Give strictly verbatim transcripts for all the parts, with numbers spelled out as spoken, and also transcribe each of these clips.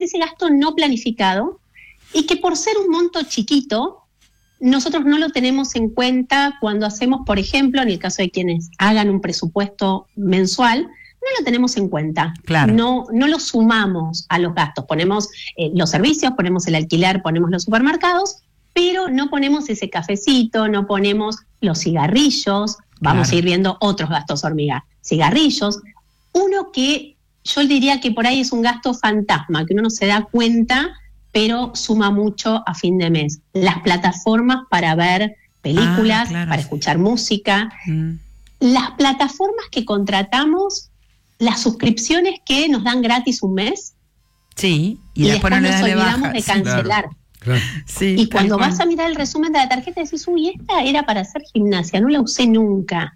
ese gasto no planificado y que por ser un monto chiquito, nosotros no lo tenemos en cuenta cuando hacemos, por ejemplo, en el caso de quienes hagan un presupuesto mensual, no lo tenemos en cuenta. Claro. No, no lo sumamos a los gastos. Ponemos eh, los servicios, ponemos el alquiler, ponemos los supermercados, pero no ponemos ese cafecito, no ponemos los cigarrillos, vamos Claro. a ir viendo otros gastos hormiga. Cigarrillos, uno que yo diría que por ahí es un gasto fantasma, que uno no se da cuenta, pero suma mucho a fin de mes. Las plataformas para ver películas, Ah, claro, para sí. escuchar música. Mm. Las plataformas que contratamos, las suscripciones que nos dan gratis un mes, Sí, y, y, después, después no le nos das de olvidamos baja. de Sí, cancelar. Claro. sí, Y tal cuando cual. vas a mirar el resumen de la tarjeta decís, uy, esta era para hacer gimnasia, no la usé nunca.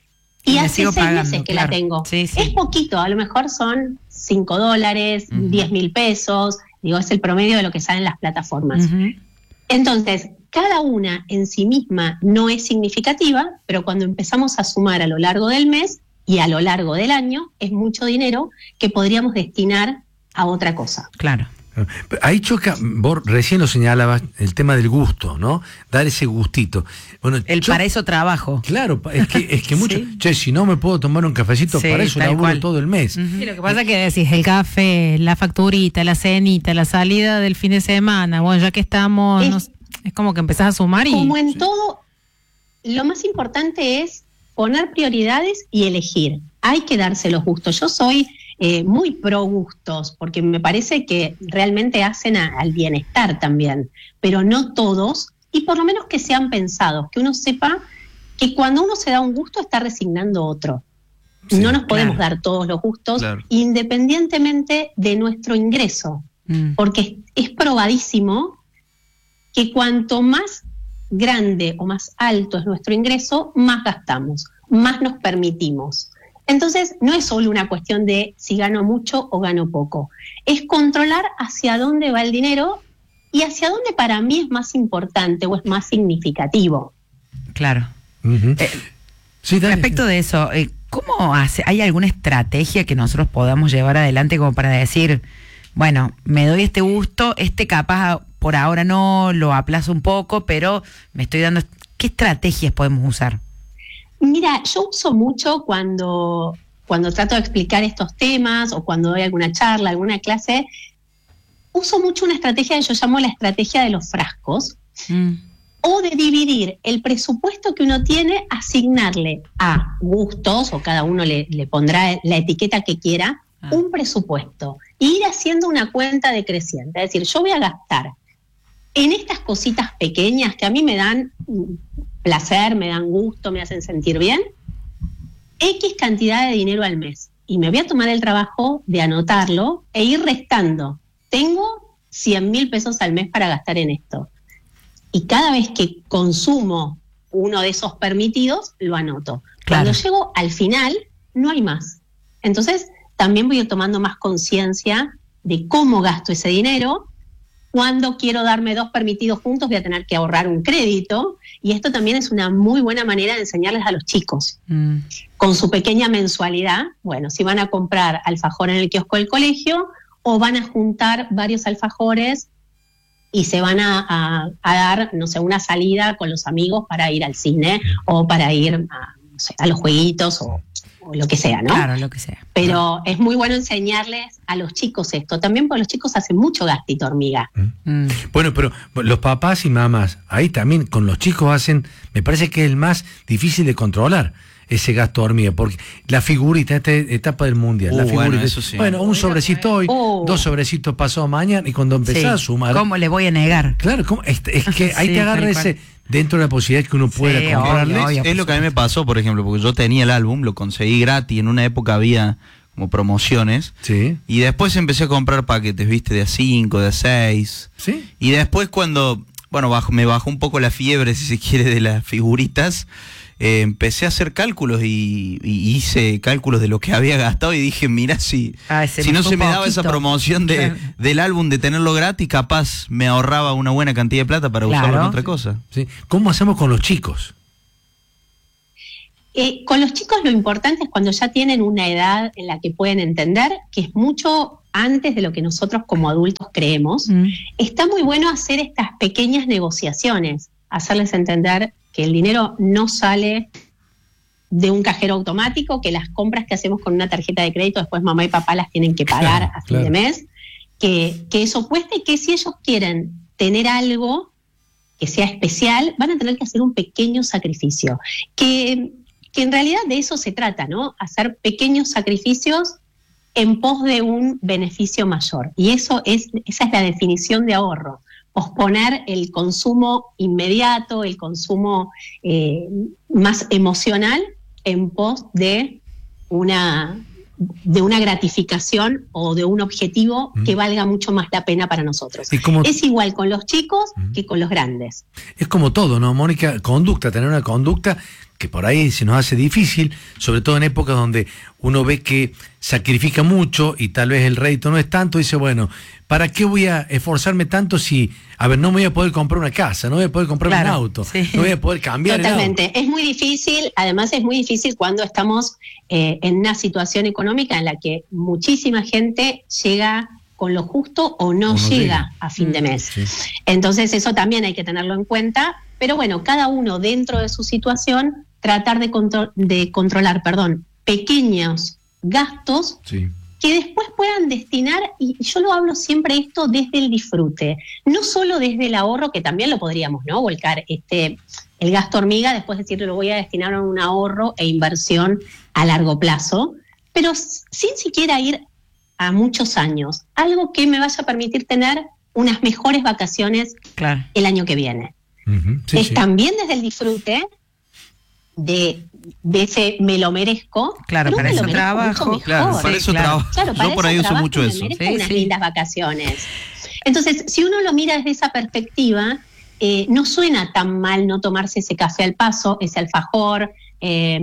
Y Y la hace sigo seis pagando, meses que claro. la tengo. Sí, sí. Es poquito, a lo mejor son cinco dólares, Ujú. diez mil pesos, digo, es el promedio de lo que salen las plataformas. Ujú. Entonces, cada una en sí misma no es significativa, pero cuando empezamos a sumar a lo largo del mes y a lo largo del año, es mucho dinero que podríamos destinar a otra cosa. Claro. Ahí choca, vos recién lo señalabas, el tema del gusto, ¿no? Dar ese gustito. Bueno, El yo- para eso trabajo. Claro, es que, es que mucho, Sí. che, si no me puedo tomar un cafecito, Sí, para eso tal laburo cual. todo el mes. Ujú. Sí, lo que pasa es que decís el café, la facturita, la cenita, la salida del fin de semana, bueno, ya que estamos, Es- no sé, es como que empezás a sumar y... Como en todo, lo más importante es poner prioridades y elegir. Hay que darse los gustos. Yo soy eh, muy pro gustos, porque me parece que realmente hacen a- al bienestar también, pero no todos, y por lo menos que sean pensados, que uno sepa que cuando uno se da un gusto está resignando otro. Sí, no nos podemos claro. dar todos los gustos, Claro. independientemente de nuestro ingreso, Mm. porque es, es probadísimo que cuanto más grande o más alto es nuestro ingreso, más gastamos, más nos permitimos. Entonces, no es solo una cuestión de si gano mucho o gano poco, es controlar hacia dónde va el dinero y hacia dónde para mí es más importante o es más significativo. Claro. Ujú. Eh, Sí, dale. Respecto de eso, eh, ¿cómo hace? ¿Hay alguna estrategia que nosotros podamos llevar adelante como para decir, bueno, me doy este gusto, este capaz por ahora no, lo aplazo un poco, pero me estoy dando... ¿Qué estrategias podemos usar? Mira, yo uso mucho cuando, cuando trato de explicar estos temas o cuando doy alguna charla, alguna clase, uso mucho una estrategia que yo llamo la estrategia de los frascos, Mm. o de dividir el presupuesto que uno tiene, asignarle a gustos, o cada uno le, le pondrá la etiqueta que quiera, Ah. un presupuesto, e ir haciendo una cuenta decreciente. Es decir, yo voy a gastar en estas cositas pequeñas que a mí me dan mm, placer, me dan gusto, me hacen sentir bien, X cantidad de dinero al mes. Y me voy a tomar el trabajo de anotarlo e ir restando. Tengo cien mil pesos al mes para gastar en esto. Y cada vez que consumo uno de esos permitidos, lo anoto. Claro. Cuando llego al final, no hay más. Entonces, también voy a ir tomando más conciencia de cómo gasto ese dinero. Cuando quiero darme dos permitidos juntos, voy a tener que ahorrar un crédito. Y esto también es una muy buena manera de enseñarles a los chicos. Mm. Con su pequeña mensualidad, bueno, si van a comprar alfajor en el kiosco del colegio o van a juntar varios alfajores y se van a, a, a dar, no sé, una salida con los amigos para ir al cine o para ir a, no sé, a los jueguitos o, o lo que sea, ¿no? Claro, lo que sea. Pero es muy bueno enseñarles a los chicos esto. También porque los chicos hacen mucho gastito hormiga. Mm. Bueno, pero los papás y mamás, ahí también con los chicos hacen, me parece que es el más difícil de controlar, ese gasto hormiga, porque la figurita, esta etapa del mundial, Uh, la figurita, bueno, eso sí. bueno, un sobrecito hoy, Oh. dos sobrecitos pasado mañana, y cuando empezás Sí. a sumar, ¿Cómo le voy a negar? claro, ¿cómo? Es, es que ahí Sí, te agarra tal cual. ese, dentro de la posibilidad que uno pueda Sí, comprarle. obvio, obvio. Es lo que a mí me pasó, por ejemplo, porque yo tenía el álbum, lo conseguí gratis, en una época había como promociones, Sí, y después empecé a comprar paquetes, viste, de a cinco, de a seis, sí. y después cuando, bueno, bajo, me bajó un poco la fiebre, si se quiere, de las figuritas, eh, empecé a hacer cálculos y, y hice cálculos de lo que había gastado y dije, mira, si, Ah, se si me no fue se un me daba esa poquito. promoción de, Claro. del álbum de tenerlo gratis, capaz me ahorraba una buena cantidad de plata para Claro. usarlo en otra cosa. Sí. ¿Cómo hacemos con los chicos? Eh, con los chicos lo importante es cuando ya tienen una edad en la que pueden entender, que es mucho antes de lo que nosotros como adultos creemos, Mm. está muy bueno hacer estas pequeñas negociaciones, hacerles entender que el dinero no sale de un cajero automático, que las compras que hacemos con una tarjeta de crédito después mamá y papá las tienen que pagar Claro, a fin claro. de mes, que, que eso cueste y que si ellos quieren tener algo que sea especial, van a tener que hacer un pequeño sacrificio, que, que en realidad de eso se trata, ¿no? Hacer pequeños sacrificios en pos de un beneficio mayor. Y eso es, esa es la definición de ahorro. Posponer el consumo inmediato, el consumo eh, más emocional en pos de una, de una gratificación o de un objetivo Mm. que valga mucho más la pena para nosotros. Y como- Es igual con los chicos Mm. que con los grandes. Es como todo, ¿no, Mónica? Conducta, tener una conducta que por ahí se nos hace difícil, sobre todo en épocas donde uno ve que sacrifica mucho y tal vez el rédito no es tanto, dice, bueno, ¿para qué voy a esforzarme tanto si, a ver, no me voy a poder comprar una casa, no voy a poder comprar Claro, un auto, sí. no voy a poder cambiar el auto? Totalmente. Es muy difícil, además es muy difícil cuando estamos eh, en una situación económica en la que muchísima gente llega con lo justo o no, O no llega, llega. a fin de mes. Sí. Entonces eso también hay que tenerlo en cuenta, pero bueno, cada uno dentro de su situación tratar de, contro- de controlar, perdón, pequeños gastos Sí. que después puedan destinar, y yo lo hablo siempre esto desde el disfrute, no solo desde el ahorro, que también lo podríamos, ¿no? Volcar este, el gasto hormiga, después decir lo voy a destinar a un ahorro e inversión a largo plazo, pero s- sin siquiera ir a muchos años, algo que me vaya a permitir tener unas mejores vacaciones Claro. el año que viene. Ujú, sí, es sí. también desde el disfrute de, de ese me lo merezco, Claro, pero para me lo eso merezco trabajo. mucho Claro, mejor. para Sí, eso claro. trabajo. Claro, para Yo por eso ahí uso trabajo mucho y me eso. merezco Sí, unas sí. lindas vacaciones. Entonces, si uno lo mira desde esa perspectiva, eh, no suena tan mal no tomarse ese café al paso, ese alfajor, eh,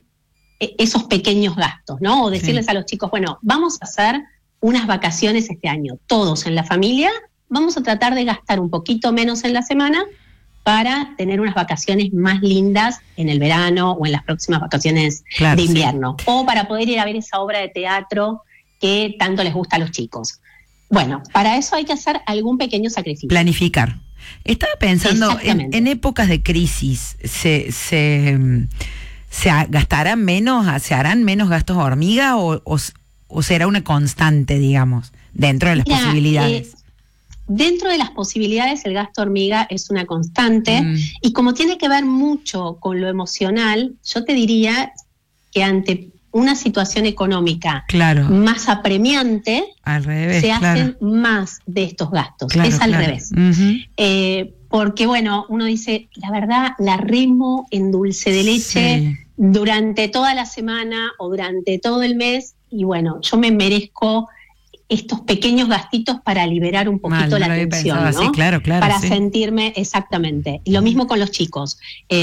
e- esos pequeños gastos, ¿no? O decirles Sí. a los chicos, bueno, vamos a hacer unas vacaciones este año, todos en la familia, vamos a tratar de gastar un poquito menos en la semana para tener unas vacaciones más lindas en el verano o en las próximas vacaciones Claro, de sí. invierno. O para poder ir a ver esa obra de teatro que tanto les gusta a los chicos. Bueno, para eso hay que hacer algún pequeño sacrificio. Planificar. Estaba pensando, en, Exactamente. en épocas de crisis, ¿se, se, mm, se ha- gastarán menos, se harán menos gastos hormiga o, o, s- o será una constante, digamos, dentro de las Mira, posibilidades? eh, dentro de las posibilidades, el gasto hormiga es una constante. Mm. Y como tiene que ver mucho con lo emocional, yo te diría que ante una situación económica Claro, más apremiante, al revés, se claro. hacen más de estos gastos. Claro, es al claro. revés. Ujú. Eh, porque, bueno, uno dice, la verdad, la remo en dulce de leche Sí. durante toda la semana o durante todo el mes, y bueno, yo me merezco estos pequeños gastitos para liberar un poquito Mal, no la lo había tensión, pensado ¿no? así, claro, claro, Para sí. sentirme exactamente. Y lo mismo con los chicos.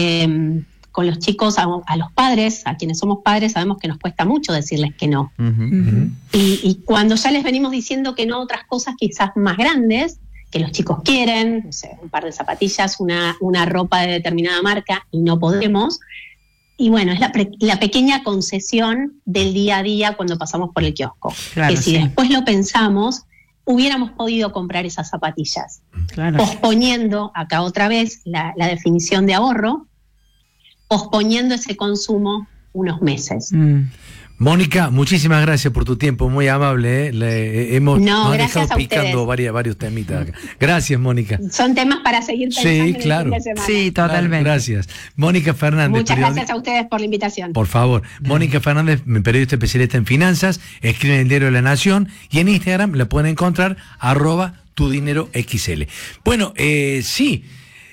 Eh, con los chicos, a, a los padres, a quienes somos padres, sabemos que nos cuesta mucho decirles que no. Ujú. Ujú. Y, y cuando ya les venimos diciendo que no a otras cosas quizás más grandes, que los chicos quieren, no sé, un par de zapatillas, una, una ropa de determinada marca, y no podemos. Y bueno, es la, pre- la pequeña concesión del día a día cuando pasamos por el kiosco. Claro, que si sí. después lo pensamos, hubiéramos podido comprar esas zapatillas. Claro. Posponiendo, acá otra vez, la, la definición de ahorro, posponiendo ese consumo unos meses. Mm. Mónica, muchísimas gracias por tu tiempo, muy amable. ¿eh? Le- hemos No, nos has gracias dejado a picando ustedes. varias, varios temitas acá. Gracias, Mónica. Son temas para seguir pensando Sí, en el claro. fin de semana. Sí, totalmente. Gracias. Mónica Fernández. Muchas periodi- gracias a ustedes por la invitación. Por favor, Mónica Fernández, periodista especialista en finanzas, escribe en el diario de La Nación y en Instagram la pueden encontrar arroba tu dinero X L. Bueno, eh, sí,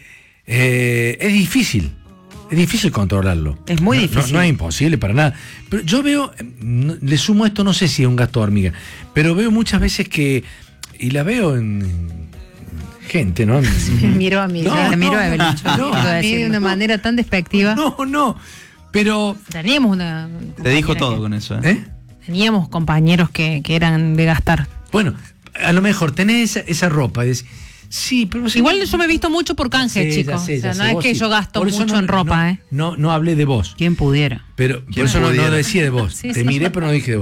eh, es difícil, es difícil controlarlo. Es muy No- no- difícil. No, es imposible para nada. Pero yo veo, eh, no- le sumo esto, no sé si es un gasto hormiga, pero veo muchas veces que, y la veo en gente, ¿no? Me miró a mí. No, ya. Te miro no, a Evelyn, yo no, quiero A mí de decirlo. una manera tan despectiva. No, no, pero... Teníamos una. Te dijo compañera todo que- con eso. ¿eh? ¿eh? Teníamos compañeros que, que eran de gastar. Bueno, a lo mejor tenés esa, esa ropa y decís, sí, pero no sé- Igual yo me he visto mucho por canje, Sí, ya chicos. sé, o sea, ya no sé, es vos que sí. yo gasto Por eso mucho no- en ropa, no, ¿eh? No, no hablé de vos, ¿Quién pudiera? pero por ¿Quién eso no, no pudiera? lo decía de vos. Sí, Te sí. miré, pero no dije de vos.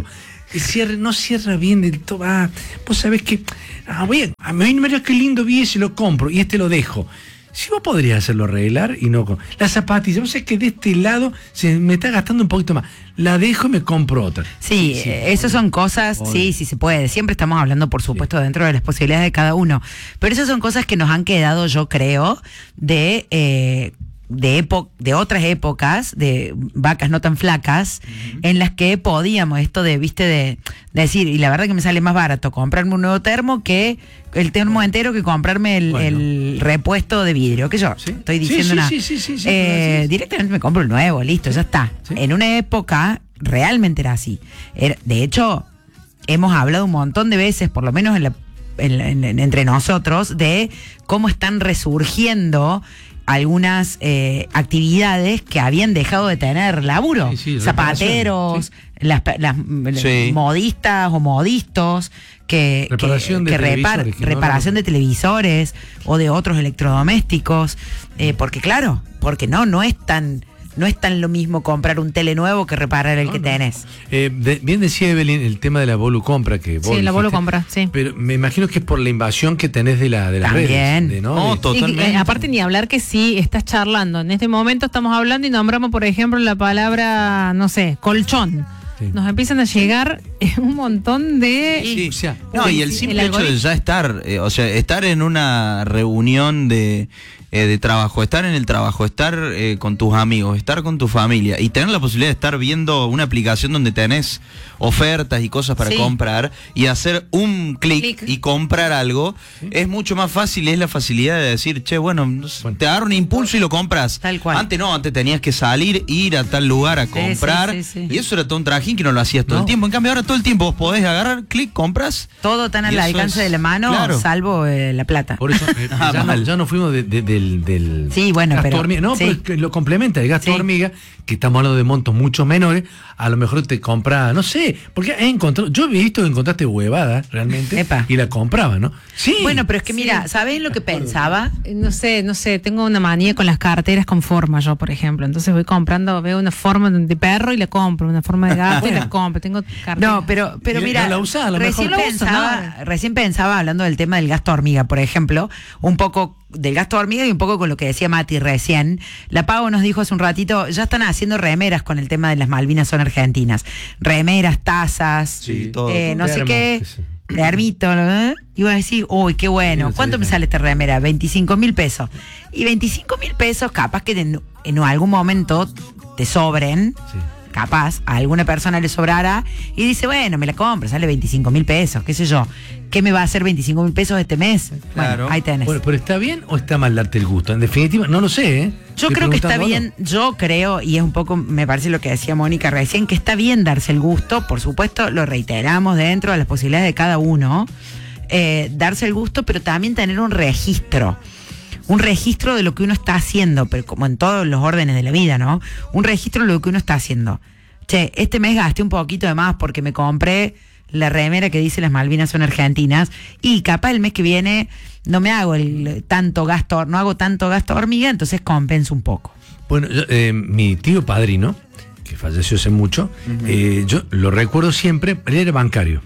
cierra, no cierra bien del todo. Ah, vos sabés que, ah, voy a, a mí mira qué lindo vi ese, lo compro y este lo dejo. Si vos podrías hacerlo arreglar y no con las zapatillas, vos sabés que de este lado se me está gastando un poquito más. La dejo y me compro otra. Sí, sí eh, esas son cosas, joder. sí, sí se puede. Siempre estamos hablando, por supuesto, sí. dentro de las posibilidades de cada uno. Pero esas son cosas que nos han quedado, yo creo, de eh, de epo de otras épocas, de vacas no tan flacas, uh-huh. en las que podíamos esto de, viste, de, de decir, y la verdad que me sale más barato comprarme un nuevo termo que el termo entero que comprarme el, bueno. el repuesto de vidrio, que yo ¿Sí? estoy diciendo sí, sí, una, sí, sí, sí, sí, eh, sí. directamente me compro el nuevo, listo, ya está. ¿Sí? En una época realmente era así. Era, de hecho, hemos hablado un montón de veces, por lo menos en la, en, en, en, entre nosotros, de cómo están resurgiendo algunas eh, actividades que habían dejado de tener laburo. Sí, sí, zapateros, sí. las, las sí. modistas o modistos que, reparación que, de que repar, que reparación no, no. de televisores o de otros electrodomésticos, eh, porque claro, porque no, no es tan... No es tan lo mismo comprar un tele nuevo que reparar el no, que no. tenés. Eh, de, bien decía Evelyn el tema de la volucompra que vos Sí, la volucompra, sí. Pero me imagino que es por la invasión que tenés de la de las También. redes. De, ¿no? No, de, totalmente. Y, eh, aparte ni hablar que sí estás charlando. En este momento estamos hablando y nombramos, por ejemplo, la palabra, no sé, colchón. Sí. Nos empiezan a llegar un montón de... Sí, o sea, no, y el simple el hecho de ya estar, eh, o sea, estar en una reunión de... Eh, de trabajo, estar en el trabajo, estar eh, con tus amigos, estar con tu familia y tener la posibilidad de estar viendo una aplicación donde tenés ofertas y cosas para sí. comprar y hacer un clic y comprar algo, sí. es mucho más fácil, es la facilidad de decir, che, bueno, bueno. te agarra un impulso y lo compras. Tal cual. Antes no, antes tenías que salir, ir a tal lugar a comprar sí, sí, sí, sí. y eso era todo un trajín que no lo hacías todo no. el tiempo. En cambio ahora todo el tiempo vos podés agarrar, clic, compras. Todo tan al alcance es, de la mano, claro. salvo eh, la plata. Por eso eh, ah, ya, no, ya no fuimos de, de, del del sí, bueno, gasto pero, hormiga. No, sí. pero lo complementa el gasto sí. hormiga, que estamos hablando de montos mucho menores, a lo mejor te compra, no sé, porque he encontrado, yo he visto que encontraste huevada realmente Epa. y la compraba, ¿no? Sí. Bueno, pero es que mira, sí. ¿sabés lo que pensaba? No sé, no sé, tengo una manía con las carteras con forma yo, por ejemplo. Entonces voy comprando, veo una forma de perro y la compro, una forma de gato y la compro. Tengo carteras. No, pero, pero mira, no la usás, a lo recién, mejor. Pensaba, no. recién pensaba, hablando del tema del gasto hormiga, por ejemplo, un poco del gasto hormiga y un poco con lo que decía Mati recién. La Pau nos dijo hace un ratito, ya están haciendo remeras con el tema de las Malvinas son argentinas. Remeras, tazas, sí, todo, eh, todo. no sé Hermo, qué, sí. de Hermito, ¿eh? Y vas a decir, uy, qué bueno, sí, ¿cuánto me sale esta remera? veinticinco mil pesos. Y veinticinco mil pesos capaz que en, en algún momento te sobren. Sí. Capaz a alguna persona le sobrara y dice, bueno, me la compro, sale veinticinco mil pesos, qué sé yo. ¿Qué me va a hacer veinticinco mil pesos este mes? Claro. Bueno, ahí tenés. Bueno, pero ¿está bien o está mal darte el gusto? En definitiva, no lo sé, ¿eh? Yo creo que está bien, yo creo, y es un poco, me parece lo que decía Mónica recién, que está bien darse el gusto, por supuesto, lo reiteramos dentro de las posibilidades de cada uno, eh, darse el gusto, pero también tener un registro. Un registro de lo que uno está haciendo, pero como en todos los órdenes de la vida, ¿no? Un registro de lo que uno está haciendo. Che, este mes gasté un poquito de más porque me compré la remera que dice las Malvinas son argentinas y capaz el mes que viene no me hago el tanto gasto, no hago tanto gasto hormiga, entonces compenso un poco. Bueno, yo, eh, mi tío padrino, que falleció hace mucho, uh-huh. eh, yo lo recuerdo siempre, él era bancario.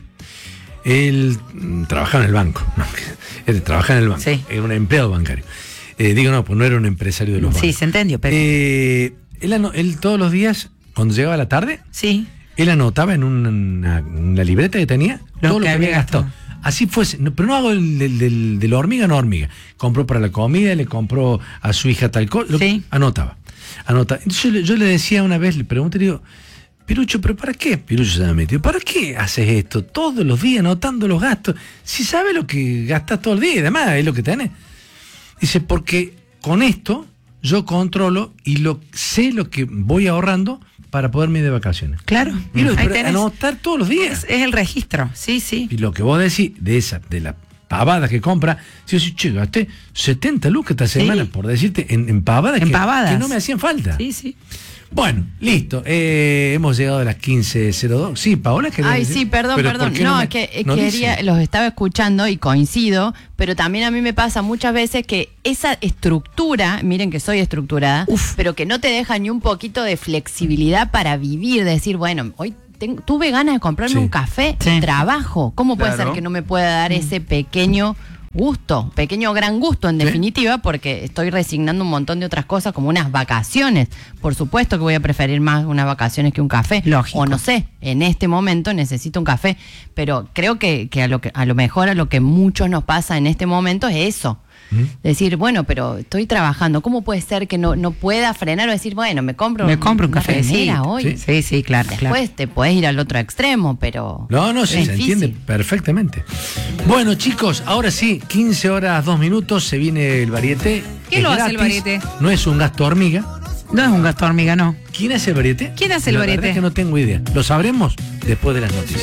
Él mm, trabajaba en el banco, no, él trabajaba en el banco, sí. Era un empleado bancario. Eh, digo, no, pues no era un empresario de los bancos. Sí, se entendió, pero... Eh, él, él todos los días, cuando llegaba la tarde, sí. él anotaba en una, una libreta que tenía lo todo que lo que había gastado. Así fuese, no, pero no hago el del, del, de la hormiga, no hormiga. Compró para la comida, le compró a su hija tal cosa, sí. anotaba. Anotaba. Entonces yo, yo le decía una vez, le pregunté, le digo, Pirucho, ¿pero para qué? Pirucho se me metió, ¿para qué haces esto? Todos los días anotando los gastos. Si sabes lo que gastas todo el día y demás, es lo que tenés. Dice, porque con esto yo controlo y lo sé lo que voy ahorrando para poderme ir de vacaciones. Claro. Y lo, pero anotar todos los días. Es, es el registro, sí, sí. Y lo que vos decís de esa, de la pavada que compra, si yo decís, che, gasté setenta lucas esta semana, sí. por decirte, en, en pavadas, en que, pavadas que no me hacían falta. Sí, sí. Bueno, listo. Eh, hemos llegado a las quince cero dos. Sí, Paola, ¿querés Ay, decir? sí, perdón, pero perdón. No, no, me, es que no quería, dice? los estaba escuchando y coincido, pero también a mí me pasa muchas veces que esa estructura, miren que soy estructurada, Uf. pero que no te deja ni un poquito de flexibilidad para vivir, de decir, bueno, hoy ten- tuve ganas de comprarme Sí. un café, Sí. trabajo. ¿Cómo puede Claro. ser que no me pueda dar ese pequeño gusto, pequeño gran gusto en Sí. definitiva, porque estoy resignando un montón de otras cosas como unas vacaciones? Por supuesto que voy a preferir más unas vacaciones que un café. Lógico. O no sé, en este momento necesito un café, pero creo que, que, a lo que a lo mejor a lo que muchos nos pasa en este momento es eso. Decir, bueno, pero estoy trabajando, ¿cómo puede ser que no, no pueda frenar o decir, bueno, me compro, Me compro un una café, sí. remera hoy? Sí. Sí, sí, claro, Después claro. te podés ir al otro extremo, pero No, no, sí, es se difícil. entiende perfectamente. Bueno, chicos, ahora sí, quince horas, dos minutos, se viene el varieté. ¿Qué Es lo hace el gratis, varieté? No es un gasto hormiga. No es un gasto hormiga, no. ¿Quién hace el varieté? ¿Quién hace el La verdad varieté? es que no tengo idea. Lo sabremos después de las noticias.